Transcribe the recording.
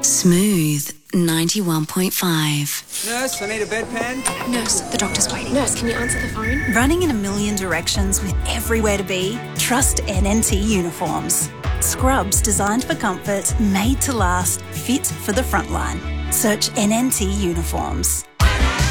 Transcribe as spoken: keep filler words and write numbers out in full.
Smooth ninety-one point five. Nurse, I need a bedpan. Nurse, the doctor's waiting. Nurse, can you answer the phone? Running in a million directions with everywhere to be? Trust N N T uniforms. Scrubs designed for comfort, made to last, fit for the frontline. Search N N T uniforms.